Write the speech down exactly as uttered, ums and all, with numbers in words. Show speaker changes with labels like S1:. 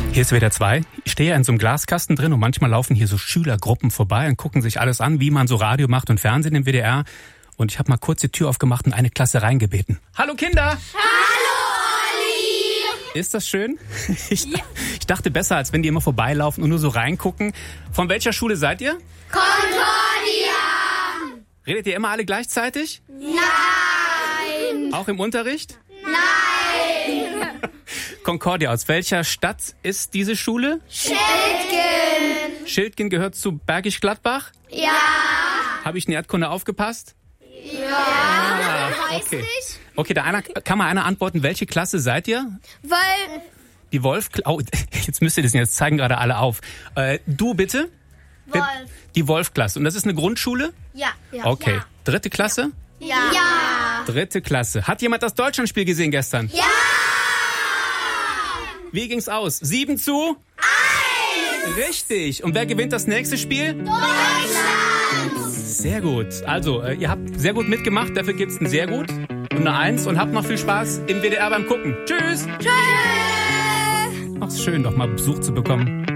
S1: Hier ist W D R zwei. Ich stehe ja in so einem Glaskasten drin und manchmal laufen hier so Schülergruppen vorbei und gucken sich alles an, wie man so Radio macht und Fernsehen im W D R. Und ich habe mal kurz die Tür aufgemacht und eine Klasse reingebeten. Hallo Kinder!
S2: Hallo Olli!
S1: Ist das schön? Ich, ja. ich dachte besser, als wenn die immer vorbeilaufen und nur so reingucken. Von welcher Schule seid ihr?
S2: Concordia!
S1: Redet ihr immer alle gleichzeitig?
S2: Nein!
S1: Auch im Unterricht?
S2: Nein!
S1: Concordia, aus welcher Stadt ist diese Schule?
S2: Schildgen!
S1: Schildgen gehört zu Bergisch Gladbach?
S2: Ja!
S1: Habe ich in Erdkunde aufgepasst?
S2: Ja!
S1: Ah, okay. Okay, da einer, kann mal einer antworten, welche Klasse seid ihr?
S2: Weil...
S1: Die Wolf... Oh, jetzt müsst ihr das jetzt zeigen gerade alle auf. Äh, du bitte?
S2: Wolf.
S1: Die Wolf-Klasse. Und das ist eine Grundschule?
S2: Ja. ja.
S1: Okay.
S2: Ja.
S1: Dritte Klasse?
S2: Ja. ja.
S1: Dritte Klasse. Hat jemand das Deutschlandspiel gesehen gestern?
S2: Ja!
S1: Wie ging's aus? Sieben zu?
S2: Eins!
S1: Richtig. Und wer gewinnt das nächste Spiel?
S2: Deutschland!
S1: Sehr gut. Also, äh, ihr habt sehr gut mitgemacht. Dafür gibt's ein sehr gut und eine Eins. Und habt noch viel Spaß im W D R beim Gucken. Tschüss!
S2: Tschüss!
S1: Ach, ist schön, doch mal Besuch zu bekommen.